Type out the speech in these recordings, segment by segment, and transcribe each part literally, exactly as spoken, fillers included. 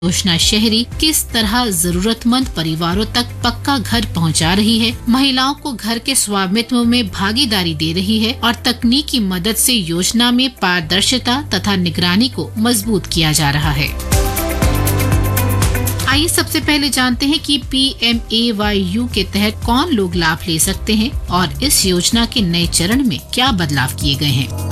योजना शहरी किस तरह जरूरतमंद परिवारों तक पक्का घर पहुंचा रही है, महिलाओं को घर के स्वामित्व में भागीदारी दे रही है और तकनीक की मदद से योजना में पारदर्शिता तथा निगरानी को मजबूत किया जा रहा है। आइए सबसे पहले जानते हैं कि P M A why you के तहत कौन लोग लाभ ले सकते हैं और इस योजना के नए चरण में क्या बदलाव किए गए हैं।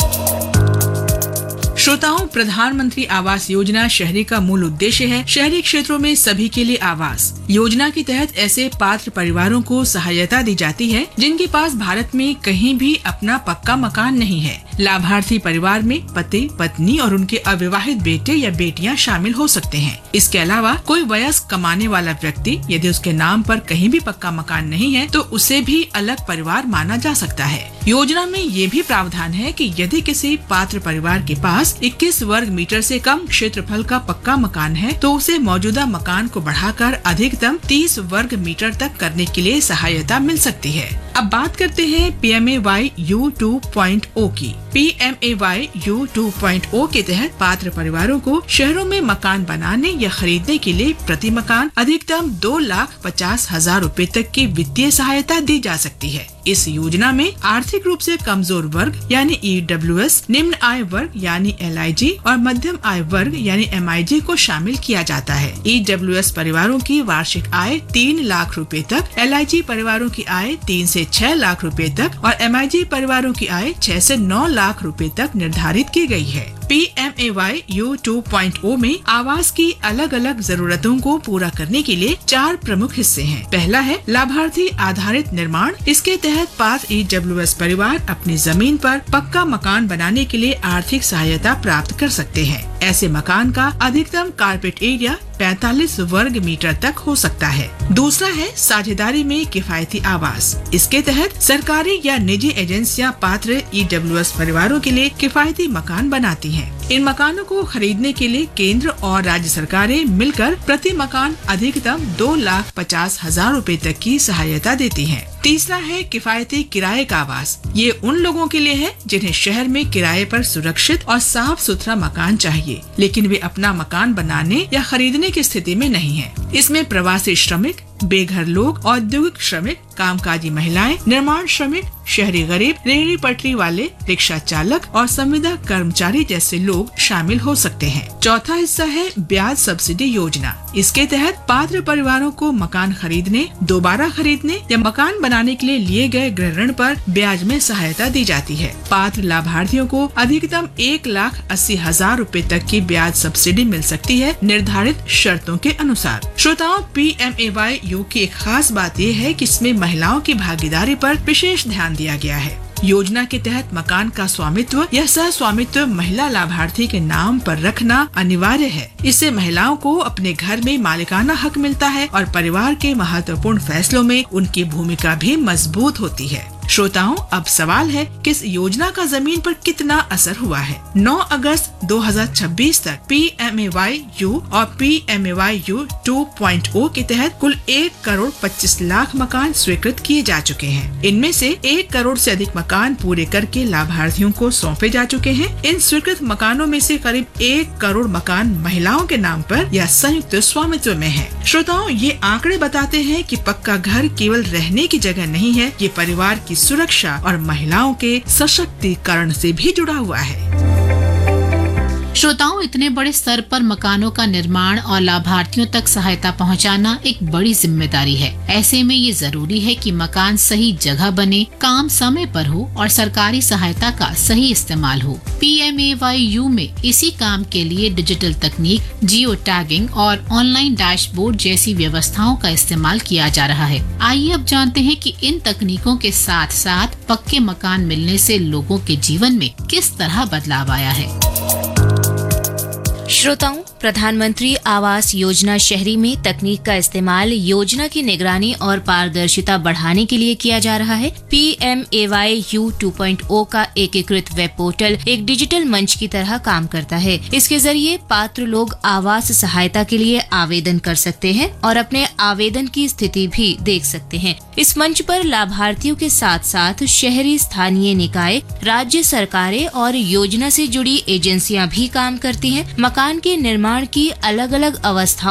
श्रोताओं, प्रधानमंत्री आवास योजना शहरी का मूल उद्देश्य है शहरी क्षेत्रों में सभी के लिए आवास। योजना के तहत ऐसे पात्र परिवारों को सहायता दी जाती है जिनके पास भारत में कहीं भी अपना पक्का मकान नहीं है। लाभार्थी परिवार में पति, पत्नी और उनके अविवाहित बेटे या बेटियां शामिल हो सकते हैं। इसके अलावा कोई वयस्क कमाने वाला व्यक्ति यदि उसके नाम पर कहीं भी पक्का मकान नहीं है तो उसे भी अलग परिवार माना जा सकता है। योजना में ये भी प्रावधान है कि यदि किसी पात्र परिवार के पास इक्कीस वर्ग मीटर से कम क्षेत्रफल का पक्का मकान है तो उसे मौजूदा मकान को बढ़ाकर अधिकतम तीस वर्ग मीटर तक करने के लिए सहायता मिल सकती है। अब बात करते हैं P M A why you two point ओ की। P M A why you two point ओ के तहत पात्र परिवारों को शहरों में मकान बनाने या खरीदने के लिए प्रति मकान अधिकतम दो लाख पचास हजार रूपए तक की वित्तीय सहायता दी जा सकती है। इस योजना में आर्थिक रूप से कमजोर वर्ग यानी ई डब्ल्यू एस, निम्न आय वर्ग यानी एल आई जी और मध्यम आय वर्ग यानी एम आई जी को शामिल किया जाता है। ई डब्ल्यू एस परिवारों की वार्षिक आय तीन लाख रुपए तक, एल आई जी परिवारों की आय तीन से छह लाख रुपए तक और एम आई जी परिवारों की आय छह से नौ लाख रुपए तक निर्धारित की गई है। P M A why you two point ओ में आवास की अलग अलग जरूरतों को पूरा करने के लिए चार प्रमुख हिस्से हैं। पहला है लाभार्थी आधारित निर्माण। इसके तहत पात्र ई डब्ल्यू एस परिवार अपनी जमीन पर पक्का मकान बनाने के लिए आर्थिक सहायता प्राप्त कर सकते हैं। ऐसे मकान का अधिकतम कारपेट एरिया पैंतालीस वर्ग मीटर तक हो सकता है। दूसरा है साझेदारी में किफायती आवास। इसके तहत सरकारी या निजी एजेंसियां पात्र ई डब्ल्यू एस परिवारों के लिए किफायती मकान बनाती हैं। इन मकानों को खरीदने के लिए केंद्र और राज्य सरकारें मिलकर प्रति मकान अधिकतम दो लाख पचास हजार रूपए तक की सहायता देती हैं। तीसरा है किफायती किराए का आवास। ये उन लोगों के लिए है जिन्हें शहर में किराए पर सुरक्षित और साफ सुथरा मकान चाहिए, लेकिन वे अपना मकान बनाने या खरीदने की स्थिति में नहीं है। इसमें प्रवासी श्रमिक, बेघर लोग, औद्योगिक श्रमिक, कामकाजी महिलाएं, निर्माण श्रमिक, शहरी गरीब, रेहड़ी पटरी वाले, रिक्शा चालक और संविदा कर्मचारी जैसे लोग शामिल हो सकते हैं। चौथा हिस्सा है ब्याज सब्सिडी योजना। इसके तहत पात्र परिवारों को मकान खरीदने, दोबारा खरीदने या मकान बनाने के लिए लिए गए गृह ऋण पर ब्याज में सहायता दी जाती है। पात्र लाभार्थियों को अधिकतम एक लाख अस्सी हजार रूपए तक की ब्याज सब्सिडी मिल सकती है निर्धारित शर्तों के अनुसार। श्रोताओं, P M A why you की एक खास बात ये है कि इसमें महिलाओं की भागीदारी पर विशेष ध्यान दिया गया है। योजना के तहत मकान का स्वामित्व या सह स्वामित्व महिला लाभार्थी के नाम पर रखना अनिवार्य है। इससे महिलाओं को अपने घर में मालिकाना हक मिलता है और परिवार के महत्वपूर्ण फैसलों में उनकी भूमिका भी मजबूत होती है। श्रोताओं, अब सवाल है कि इस योजना का जमीन पर कितना असर हुआ है। नौ अगस्त दो हज़ार छब्बीस तक P M A why you और P M A why you two point ओ के तहत कुल एक करोड़ पच्चीस लाख मकान स्वीकृत किए जा चुके हैं। इनमें से एक करोड़ से अधिक मकान पूरे करके लाभार्थियों को सौंपे जा चुके हैं। इन स्वीकृत मकानों में से करीब एक करोड़ मकान महिलाओं के नाम पर या संयुक्त स्वामित्व में है। श्रोताओं, ये आंकड़े बताते हैं कि पक्का घर केवल रहने की जगह नहीं है, ये परिवार की सुरक्षा और महिलाओं के सशक्तिकरण से भी जुड़ा हुआ है। श्रोताओं, इतने बड़े स्तर पर मकानों का निर्माण और लाभार्थियों तक सहायता पहुंचाना एक बड़ी जिम्मेदारी है। ऐसे में ये जरूरी है कि मकान सही जगह बने, काम समय पर हो और सरकारी सहायता का सही इस्तेमाल हो। P M A why you में इसी काम के लिए डिजिटल तकनीक, जियो टैगिंग और ऑनलाइन डैशबोर्ड जैसी व्यवस्थाओं का इस्तेमाल किया जा रहा है। आइए अब जानते हैं कि इन तकनीकों के साथ साथ पक्के मकान मिलने से लोगों के जीवन में किस तरह बदलाव आया है। श्रोताओं, प्रधानमंत्री आवास योजना शहरी में तकनीक का इस्तेमाल योजना की निगरानी और पारदर्शिता बढ़ाने के लिए किया जा रहा है। P M A why you two point ओ का एकीकृत वेब पोर्टल एक डिजिटल मंच की तरह काम करता है। इसके जरिए पात्र लोग आवास सहायता के लिए आवेदन कर सकते हैं और अपने आवेदन की स्थिति भी देख सकते हैं। इस मंच पर लाभार्थियों के साथ साथ शहरी स्थानीय निकाय, राज्य सरकारें और योजना से जुड़ी एजेंसियां भी काम करती हैं। मकान मकान के निर्माण की अलग अलग अवस्थाओं